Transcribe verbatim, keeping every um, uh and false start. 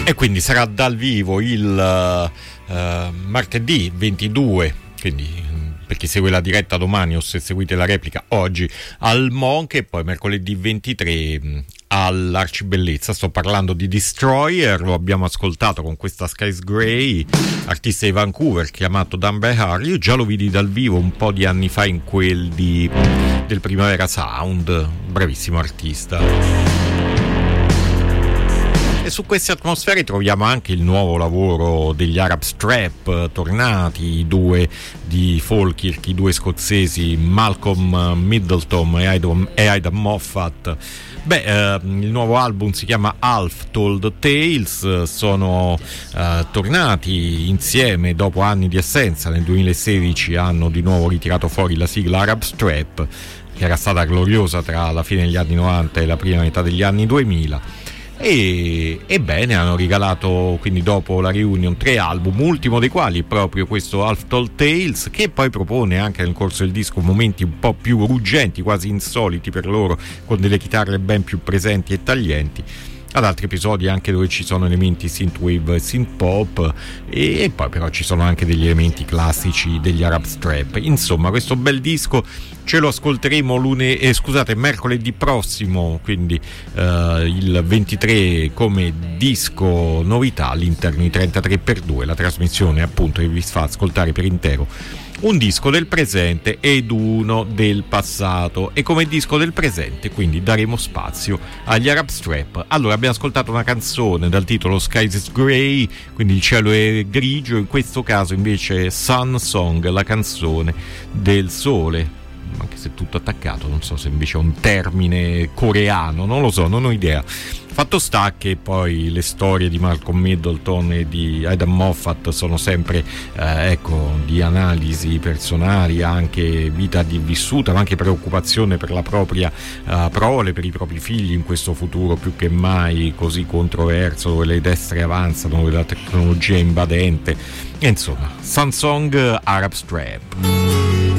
e quindi sarà dal vivo il uh, martedì ventidue, quindi per chi segue la diretta domani o se seguite la replica oggi al Monk, e poi mercoledì ventitré all'Arcibellezza. Sto parlando di Destroyer, lo abbiamo ascoltato con questa Skies Grey, artista di Vancouver chiamato Dan Behar. Io già lo vidi dal vivo un po' di anni fa in quel di, del Primavera Sound, bravissimo artista. E su queste atmosfere troviamo anche il nuovo lavoro degli Arab Strap, tornati i due di Falkirk, i due scozzesi Malcolm Middleton e Aidan, e Aidan Moffat. Beh, eh, il nuovo album si chiama Half Told Tales, sono eh, tornati insieme dopo anni di assenza. Nel duemilasedici hanno di nuovo ritirato fuori la sigla Arab Strap, che era stata gloriosa tra la fine degli anni novanta e la prima metà degli anni duemila. E ebbene hanno regalato quindi dopo la reunion tre album, ultimo dei quali proprio questo Half Told Tales, che poi propone anche nel corso del disco momenti un po' più ruggenti, quasi insoliti per loro, con delle chitarre ben più presenti e taglienti. Ad altri episodi anche dove ci sono elementi synthwave e synthpop, e, e poi però ci sono anche degli elementi classici degli Arab Strap. Insomma, questo bel disco ce lo ascolteremo lune, eh, scusate, mercoledì prossimo, quindi eh, il ventitré, come disco novità all'interno di trentatré per due, la trasmissione appunto che vi fa ascoltare per intero un disco del presente ed uno del passato. E come disco del presente quindi daremo spazio agli Arab Strap. Allora, abbiamo ascoltato una canzone dal titolo Sky is Grey, quindi il cielo è grigio, in questo caso invece Sun Song, la canzone del sole, anche se tutto attaccato, non so se invece è un termine coreano, non lo so, non ho idea. Fatto sta che poi le storie di Malcolm Middleton e di Aidan Moffat sono sempre eh, ecco, di analisi personali, anche vita di vissuta, ma anche preoccupazione per la propria eh, prole, per i propri figli in questo futuro più che mai così controverso, dove le destre avanzano, dove la tecnologia è invadente. E insomma, Samsung Arab Strap.